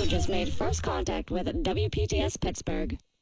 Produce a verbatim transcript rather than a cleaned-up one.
just made first contact with W P T S Pittsburgh.